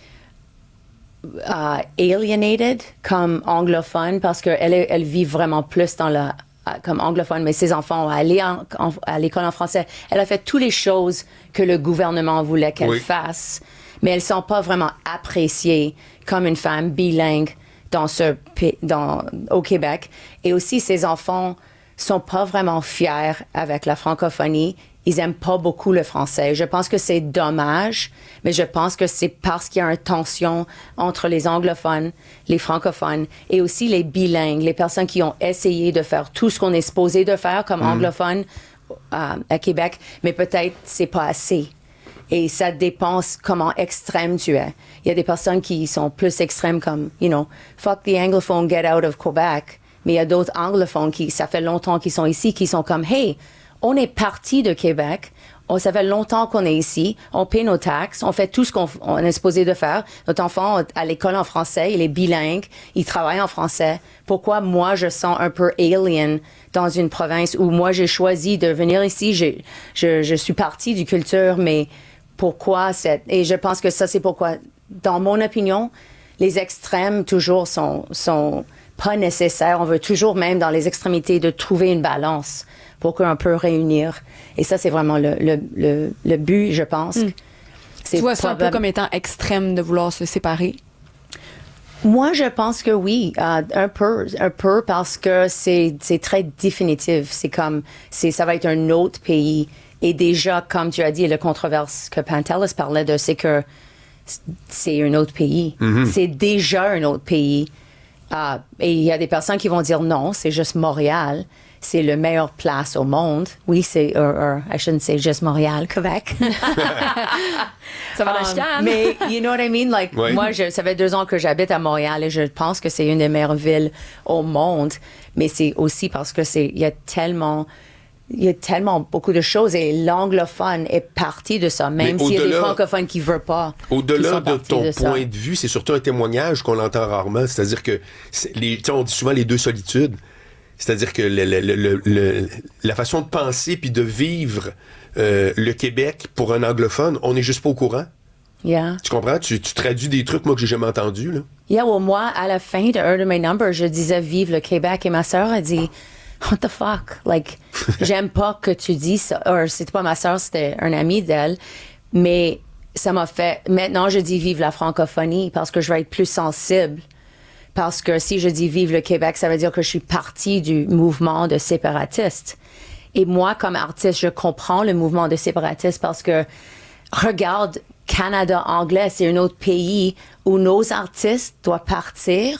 Speaker 1: uh, alienated comme anglophone parce qu'elle elle vit vraiment plus dans la comme anglophone, mais ses enfants ont allé en, en, à l'école en français. Elle a fait toutes les choses que le gouvernement voulait qu'elle oui. fasse, mais elles sont pas vraiment appréciées comme une femme bilingue dans ce dans au Québec. Et aussi, ses enfants sont pas vraiment fiers avec la francophonie. Ils aiment pas beaucoup le français. Je pense que c'est dommage, mais je pense que c'est parce qu'il y a une tension entre les anglophones, les francophones et aussi les bilingues, les personnes qui ont essayé de faire tout ce qu'on est supposé de faire comme mmh. anglophone euh, à Québec, mais peut-être c'est pas assez. Et ça dépend comment extrême tu es. Il y a des personnes qui sont plus extrêmes comme, you know, fuck the anglophone, get out of Quebec. Mais il y a d'autres anglophones qui, ça fait longtemps qu'ils sont ici, qui sont comme, hey, on est parti de Québec. On, ça fait longtemps qu'on est ici. On paie nos taxes. On fait tout ce qu'on on est supposé de faire. Notre enfant à l'école en français, il est bilingue. Il travaille en français. Pourquoi moi, je sens un peu alien dans une province où moi, j'ai choisi de venir ici. J'ai, je, je suis partie du culture, mais pourquoi cette... Et je pense que ça, c'est pourquoi, dans mon opinion, les extrêmes toujours sont, sont pas nécessaires. On veut toujours, même dans les extrémités, de trouver une balance pour qu'on peut réunir. Et ça, c'est vraiment le, le, le, le but, je pense. Mm.
Speaker 14: C'est tu vois ça probable... un peu comme étant extrême de vouloir se séparer?
Speaker 1: Moi, je pense que oui, euh, un peu, un peu parce que c'est, c'est très définitif. C'est comme, c'est, ça va être un autre pays. Et déjà, comme tu as dit, la controverse que Pantelis parlait de, c'est que c'est un autre pays. Mm-hmm. C'est déjà un autre pays. Uh, et il y a des personnes qui vont dire non, c'est juste Montréal. C'est la meilleure place au monde. Oui, c'est, or, or, I shouldn't say just Montréal, Québec.
Speaker 14: Ça va la chicane.
Speaker 1: Um, mais, you know what I mean? Like, oui. moi, je, ça fait deux ans que j'habite à Montréal et je pense que c'est une des meilleures villes au monde. Mais c'est aussi parce que c'est, il y a tellement, il y a tellement beaucoup de choses et l'anglophone est partie de ça, même s'il y a des francophones qui ne veulent pas.
Speaker 2: Au-delà de ton de point de vue, c'est surtout un témoignage qu'on entend rarement. C'est-à-dire que, les, on dit souvent les deux solitudes. C'est-à-dire que le, le, le, le, la façon de penser puis de vivre euh, le Québec pour un anglophone, on n'est juste pas au courant.
Speaker 1: Yeah.
Speaker 2: Tu comprends? Tu, tu traduis des trucs, moi, que j'ai jamais entendus, là.
Speaker 1: Yeah, well, moi, à la fin de un de mes numbers, je disais « Vive le Québec » et ma sœur a dit « What the fuck? Like, j'aime pas que tu dis ça. » Or, c'était pas ma sœur, c'était un ami d'elle. Mais ça m'a fait... Maintenant, je dis « Vive la francophonie » parce que je vais être plus sensible. Parce que si je dis « Vive le Québec », ça veut dire que je suis partie du mouvement de séparatistes. Et moi, comme artiste, je comprends le mouvement de séparatistes parce que, regarde, Canada anglais, c'est un autre pays où nos artistes doivent partir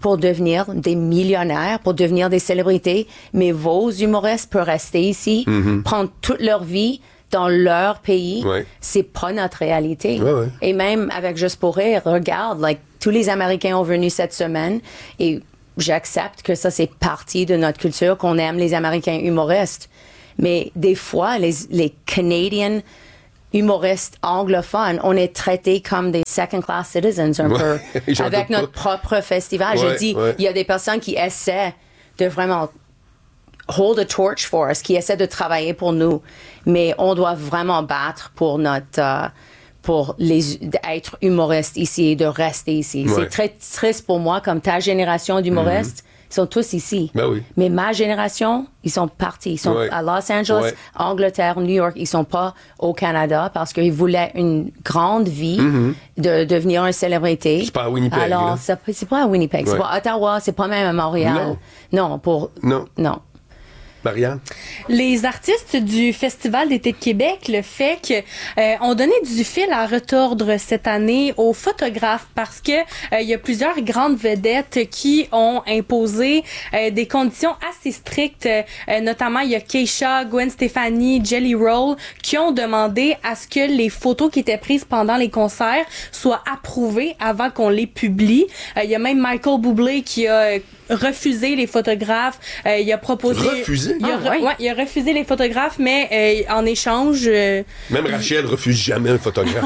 Speaker 1: pour devenir des millionnaires, pour devenir des célébrités, mais vos humoristes peuvent rester ici, mm-hmm. prendre toute leur vie dans leur pays. Ouais. C'est pas notre réalité.
Speaker 2: Ouais, ouais.
Speaker 1: Et même avec Juste pour rire, regarde, like, tous les Américains ont venu cette semaine et j'accepte que ça, c'est partie de notre culture, qu'on aime les Américains humoristes. Mais des fois, les, les Canadiens humoristes anglophones, on est traités comme des second-class citizens un
Speaker 2: ouais,
Speaker 1: peu, avec notre pas. propre festival.
Speaker 2: Ouais,
Speaker 1: Je dis, il
Speaker 2: ouais.
Speaker 1: y a des personnes qui essaient de vraiment hold a torch for us, qui essaient de travailler pour nous, mais on doit vraiment battre pour notre... Uh, pour les être humoriste ici et de rester ici. Ouais. C'est très triste pour moi, comme ta génération d'humoristes, mm-hmm. ils sont tous ici.
Speaker 2: Ben oui.
Speaker 1: Mais ma génération, ils sont partis. Ils sont ouais. à Los Angeles, ouais. Angleterre, New York. Ils sont pas au Canada parce qu'ils voulaient une grande vie, mm-hmm. de devenir une célébrité.
Speaker 2: C'est pas à Winnipeg.
Speaker 1: Alors, c'est, c'est pas à Winnipeg. Ouais. C'est pas à Ottawa. C'est pas même à Montréal.
Speaker 2: Non.
Speaker 1: Non, pour...
Speaker 2: Non.
Speaker 1: Non.
Speaker 2: Marianne?
Speaker 14: Les artistes du Festival d'été de Québec, le fait que euh, ont donné du fil à retordre cette année aux photographes parce que euh, il y a plusieurs grandes vedettes qui ont imposé euh, des conditions assez strictes. Euh, notamment, il y a Keisha, Gwen Stefani, Jelly Roll qui ont demandé à ce que les photos qui étaient prises pendant les concerts soient approuvées avant qu'on les publie. Euh, il y a même Michael Bublé qui a refusé les photographes. Euh, il a proposé...
Speaker 2: Refusé?
Speaker 14: Il a,
Speaker 1: ah,
Speaker 14: re- ouais. Ouais, il a refusé les photographes, mais euh, en échange... Euh,
Speaker 2: Même Rachel refuse jamais un photographe.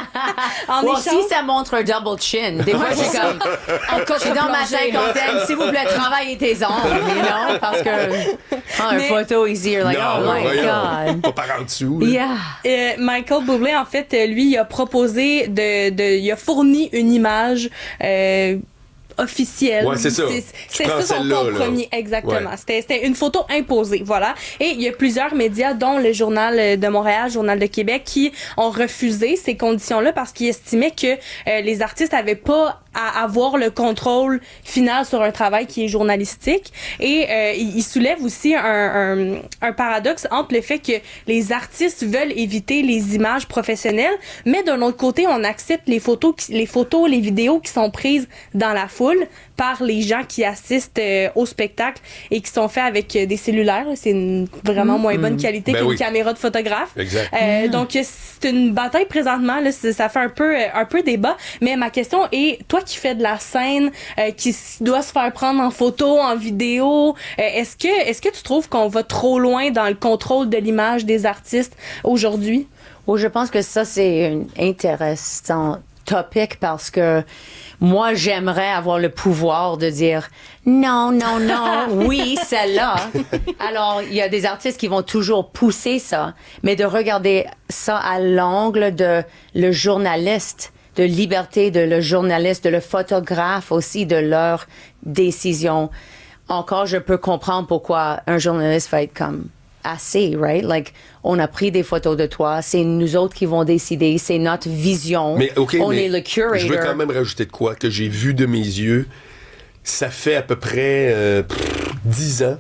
Speaker 14: en
Speaker 1: well,
Speaker 14: échange...
Speaker 1: si ça montre un double chin, des fois, j'ai comme... Encore, je suis dans ma cinquantaine, s'il vous plaît, travaillez tes ongles, you know, parce que... Oh, une photo ici, you're like,
Speaker 2: non,
Speaker 1: oh my
Speaker 2: voyons,
Speaker 1: God.
Speaker 2: Pas par en dessous. Là.
Speaker 1: Yeah.
Speaker 14: Euh, Michael Bublé, en fait, lui, il a proposé de... de il a fourni une image... Euh, officielle.
Speaker 2: Ouais, c'est ça.
Speaker 14: C'est,
Speaker 2: c'est
Speaker 14: ça son compromis, exactement. Ouais. C'était, c'était une photo imposée, voilà. Et il y a plusieurs médias, dont le Journal de Montréal, Journal de Québec, qui ont refusé ces conditions-là parce qu'ils estimaient que euh, les artistes avaient pas à avoir le contrôle final sur un travail qui est journalistique. Et euh, il soulève aussi un, un, un paradoxe entre le fait que les artistes veulent éviter les images professionnelles, mais d'un autre côté, on accepte les photos, les photos, les vidéos qui sont prises dans la foule par les gens qui assistent euh, au spectacle et qui sont faits avec euh, des cellulaires. C'est une vraiment mmh. moins bonne qualité ben qu'une oui. caméra de photographe.
Speaker 2: Exact.
Speaker 14: Euh, mmh. Donc, c'est une bataille présentement. Là, ça fait un peu, un peu débat. Mais ma question est, toi qui fais de la scène, euh, qui doit se faire prendre en photo, en vidéo, euh, est-ce que, est-ce que tu trouves qu'on va trop loin dans le contrôle de l'image des artistes aujourd'hui?
Speaker 1: Oh, je pense que ça, c'est un intéressant topic parce que moi, j'aimerais avoir le pouvoir de dire non, non, non, oui, celle-là. Alors, il y a des artistes qui vont toujours pousser ça, mais de regarder ça à l'angle de le journaliste, de liberté de le journaliste, de le photographe aussi, de leur décision. Encore, je peux comprendre pourquoi un journaliste va être comme assez, right? Like, on a pris des photos de toi, c'est nous autres qui vont décider, c'est notre vision.
Speaker 2: Mais, okay,
Speaker 1: on
Speaker 2: mais
Speaker 1: est le curator.
Speaker 2: Je veux quand même rajouter de quoi que j'ai vu de mes yeux. Ça fait à peu près euh, dix ans.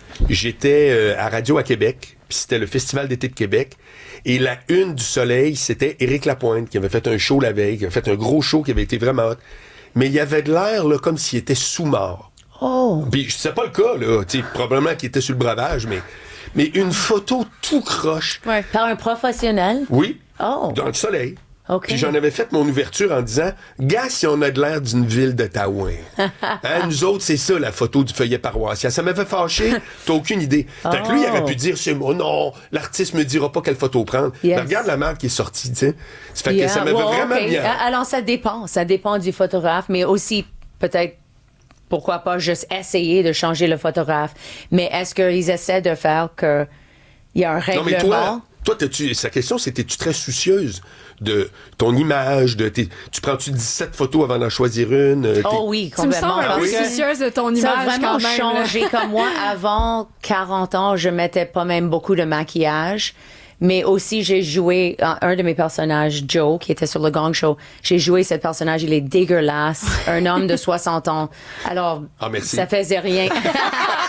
Speaker 2: J'étais euh, à Radio à Québec, puis c'était le Festival d'été de Québec. Et la une du Soleil, c'était Éric Lapointe qui avait fait un show la veille, qui avait fait un gros show qui avait été vraiment hot. Mais il y avait de l'air là, comme s'il était sous-mort.
Speaker 1: Oh!
Speaker 2: Puis c'est pas le cas, là. T'sais, probablement qu'il était sur le breuvage, mais... Mais une photo tout croche.
Speaker 1: Ouais. Par un professionnel?
Speaker 2: Oui.
Speaker 1: Oh.
Speaker 2: Dans le soleil.
Speaker 1: Okay.
Speaker 2: Puis j'en avais fait mon ouverture en disant, gars, si on a de l'air d'une ville de Taouin. Hein, nous autres, c'est ça, la photo du feuillet paroissial. Ça m'avait fâché. T'as aucune idée. Fait oh. que lui, il aurait pu dire, c'est moi, non, l'artiste me dira pas quelle photo prendre. Yes. Mais regarde la marque qui est sortie, tu sais. Ça fait yeah. que ça m'avait well, vraiment
Speaker 1: okay.
Speaker 2: bien.
Speaker 1: Alors, ça dépend. Ça dépend du photographe, mais aussi, peut-être, pourquoi pas juste essayer de changer le photographe. Mais est-ce qu'ils essaient de faire que il y a un règlement?
Speaker 2: Non, mais toi, toi t'es-tu, sa question, c'est, es-tu très soucieuse de ton image, de tes, tu prends-tu dix-sept photos avant d'en choisir une? Euh,
Speaker 1: oh oui, complètement.
Speaker 14: Tu me sens un peu soucieuse de ton image
Speaker 1: ça a vraiment
Speaker 14: quand même.
Speaker 1: changé. Comme moi, avant quarante ans, je mettais pas même beaucoup de maquillage. Mais aussi, j'ai joué un, un de mes personnages, Joe, qui était sur le Gong Show. J'ai joué ce personnage, il est dégueulasse, un homme de soixante ans. Alors,
Speaker 2: ah,
Speaker 1: ça faisait rien.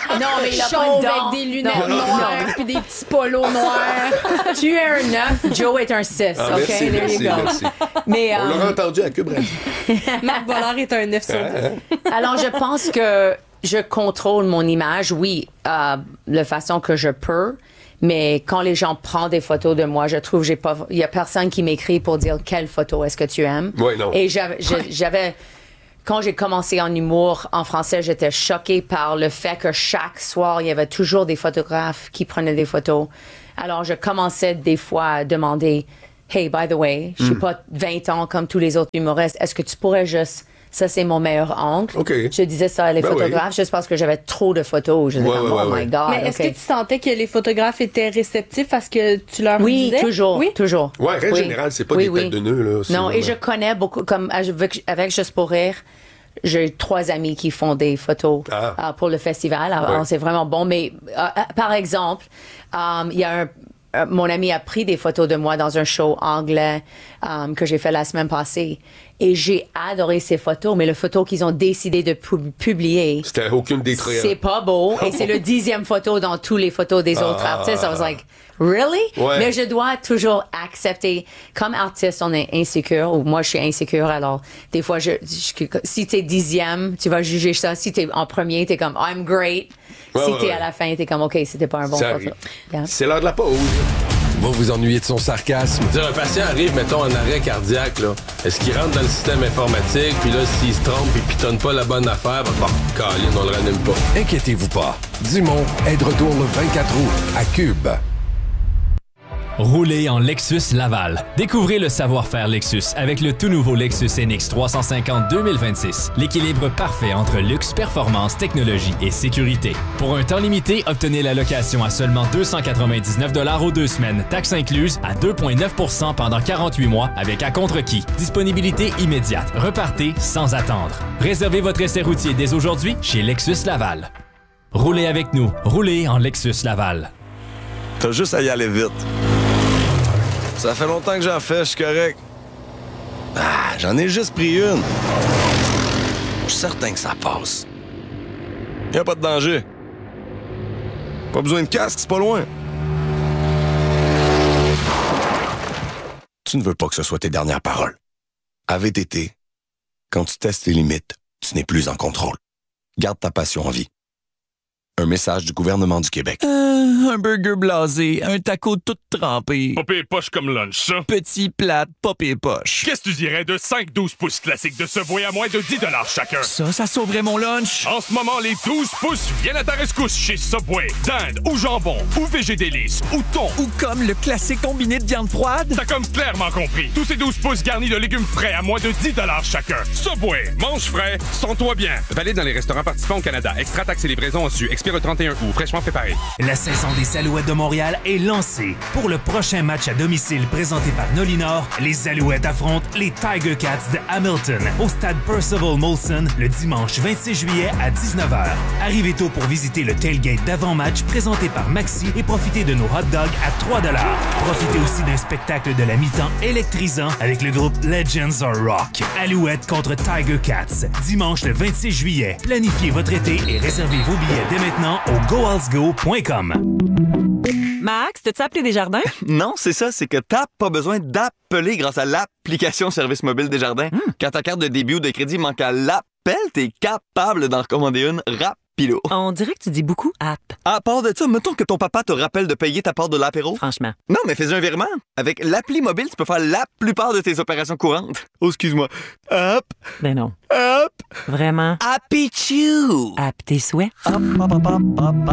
Speaker 1: Non, mais il a
Speaker 14: chauve
Speaker 1: pas de dents.
Speaker 14: avec des lunettes
Speaker 1: Non, non,
Speaker 14: noires
Speaker 1: non.
Speaker 14: puis des petits polos noirs.
Speaker 1: Tu es un neuf, Joe est un six.
Speaker 2: Ah,
Speaker 1: OK,
Speaker 2: merci,
Speaker 1: there
Speaker 2: merci,
Speaker 1: you go.
Speaker 2: merci.
Speaker 1: Mais,
Speaker 2: On
Speaker 1: euh,
Speaker 2: l'aura entendu à Cube Radio.
Speaker 14: Marc Bollard est un neuf sur dix.
Speaker 1: Alors, je pense que je contrôle mon image, oui, euh, de façon que je peux. Mais quand les gens prennent des photos de moi, je trouve j'ai pas, il y a personne qui m'écrit pour dire quelle photo est-ce que tu aimes.
Speaker 2: Oui, non.
Speaker 1: Et j'avais, j'avais, quand j'ai commencé en humour en français, j'étais choquée par le fait que chaque soir il y avait toujours des photographes qui prenaient des photos. Alors je commençais des fois à demander, hey, by the way, je suis
Speaker 2: Mm.
Speaker 1: pas vingt ans comme tous les autres humoristes. Est-ce que tu pourrais juste ça, c'est mon meilleur angle.
Speaker 2: Okay.
Speaker 1: Je disais ça à les
Speaker 2: Ben
Speaker 1: photographes
Speaker 2: oui.
Speaker 1: juste parce que j'avais trop de photos. Je disais,
Speaker 2: Ouais,
Speaker 1: comme,
Speaker 2: ouais,
Speaker 1: oh
Speaker 2: ouais,
Speaker 1: my God.
Speaker 14: Mais est-ce
Speaker 1: okay.
Speaker 14: que tu sentais que les photographes étaient réceptifs à ce que tu leur
Speaker 1: Oui,
Speaker 14: disais?
Speaker 1: toujours,
Speaker 14: Oui,
Speaker 1: toujours.
Speaker 2: Ouais, règle
Speaker 1: Oui.
Speaker 2: générale, c'est pas
Speaker 1: Oui,
Speaker 2: des
Speaker 1: oui.
Speaker 2: têtes de nœuds, là. c'est
Speaker 1: Non, et
Speaker 2: vraiment-
Speaker 1: je connais beaucoup, comme avec, avec Juste pour rire, j'ai trois amis qui font des photos
Speaker 2: Ah.
Speaker 1: euh, pour le festival. Alors,
Speaker 2: Ouais.
Speaker 1: c'est vraiment bon. Mais euh, euh, par exemple, euh, il y a un euh, mon ami a pris des photos de moi dans un show anglais euh, que j'ai fait la semaine passée. Et j'ai adoré ces photos, mais les photos qu'ils ont décidé de pub- publier,
Speaker 2: C'était aucune des trois.
Speaker 1: c'est pas beau. Et c'est le dixième photo dans toutes les photos des autres
Speaker 2: Ah.
Speaker 1: artistes. I was like, really?
Speaker 2: Ouais.
Speaker 1: Mais je dois toujours accepter. Comme artiste, on est insécure, ou moi, je suis insécure. Alors, des fois, je, je- si t'es dixième, tu vas juger ça. Si t'es en premier, t'es comme, I'm great.
Speaker 2: Ouais,
Speaker 1: si
Speaker 2: ouais,
Speaker 1: t'es
Speaker 2: ouais.
Speaker 1: à la fin, t'es comme, OK, c'était pas un bon
Speaker 2: Ça
Speaker 1: photo.
Speaker 2: arrive.
Speaker 1: Yeah.
Speaker 2: C'est l'heure de la pause.
Speaker 16: Vous vous ennuyez de son sarcasme.
Speaker 17: Dire, un patient arrive, mettons, en arrêt cardiaque, là. Est-ce qu'il rentre dans le système informatique, puis là, s'il se trompe et pitonne pas la bonne affaire, ben, bon, câline, on le ranime pas.
Speaker 16: Inquiétez-vous pas. Dumont est de retour le vingt-quatre août à Cube.
Speaker 18: Roulez en Lexus Laval. Découvrez le savoir-faire Lexus avec le tout nouveau Lexus N X trois cent cinquante deux mille vingt-six. L'équilibre parfait entre luxe, performance, technologie et sécurité. Pour un temps limité, obtenez la location à seulement deux cent quatre-vingt-dix-neuf dollars aux deux semaines, taxes incluses, à deux virgule neuf pour cent pendant quarante-huit mois avec à contre-qui. Disponibilité immédiate. Repartez sans attendre. Réservez votre essai routier dès aujourd'hui chez Lexus Laval. Roulez avec nous. Roulez en Lexus Laval.
Speaker 19: T'as juste à y aller vite. Ça fait longtemps que j'en fais, je suis correct. Ah, j'en ai juste pris une. Je suis certain que ça passe. Y a pas de danger. Pas besoin de casque, c'est pas loin. Tu ne veux pas que ce soit tes dernières paroles. À V T T, quand tu testes tes limites, tu n'es plus en contrôle. Garde ta passion en vie. Un message du gouvernement du Québec.
Speaker 20: Euh, un burger blasé, un taco tout trempé.
Speaker 21: Pas pire poche comme lunch, ça.
Speaker 20: Petit plate, pas pire poche.
Speaker 21: Qu'est-ce que tu dirais de cinq douze pouces classiques de Subway à moins de dix dollars chacun?
Speaker 20: Ça, ça sauverait mon lunch.
Speaker 21: En ce moment, les douze pouces viennent à ta rescousse chez Subway. Dinde ou jambon ou végé délice ou thon.
Speaker 20: Ou comme le classique combiné de viande froide.
Speaker 21: T'as comme clairement compris. Tous ces douze pouces garnis de légumes frais à moins de dix dollars chacun. Subway, mange frais, sens-toi bien.
Speaker 22: Valide dans les restaurants participants au Canada. Extra taxes et livraison en su. Expire le trente et un août. Fraîchement préparé.
Speaker 9: La saison des Alouettes de Montréal est lancée. Pour le prochain match à domicile présenté par Nolinor, les Alouettes affrontent les Tiger Cats de Hamilton au stade Percival Molson le dimanche vingt-six juillet à dix-neuf heures. Arrivez tôt pour visiter le tailgate d'avant-match présenté par Maxi et profitez de nos hot dogs à trois dollars. Profitez aussi d'un spectacle de la mi-temps électrisant avec le groupe Legends of Rock. Alouettes contre Tiger Cats, dimanche le vingt-six juillet. Planifiez votre été et réservez vos billets dès maintenant au go als go point com.
Speaker 23: Max, t'as-tu appelé Desjardins?
Speaker 24: Non, c'est ça, c'est que t'as pas besoin d'appeler grâce à l'application Service mobile Desjardins. Mm. Quand ta carte de débit ou de crédit manque à l'appel, t'es capable d'en recommander une rapido.
Speaker 23: On dirait que tu dis beaucoup app.
Speaker 24: À part de ça, mettons que ton papa te rappelle de payer ta part de l'apéro.
Speaker 23: Franchement.
Speaker 24: Non, mais fais un virement. Avec l'appli mobile, tu peux faire la plupart de tes opérations courantes. Oh, excuse-moi. Hop.
Speaker 23: Ben non.
Speaker 24: Hop.
Speaker 23: Vraiment.
Speaker 24: Happy-choo.
Speaker 23: App tes souhaits.
Speaker 24: Hop, hop, hop, hop, hop, hop.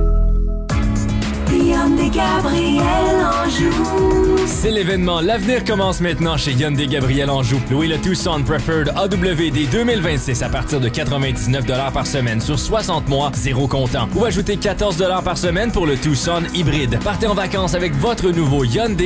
Speaker 10: Hyundai Gabriel Anjou.
Speaker 18: C'est l'événement L'avenir commence maintenant chez Hyundai Gabriel Anjou. Louez le Tucson Preferred A W D deux mille vingt-six à partir de quatre-vingt-dix-neuf dollars par semaine sur soixante mois, zéro comptant. Ou ajoutez quatorze dollars par semaine pour le Tucson hybride. Partez en vacances avec votre nouveau Hyundai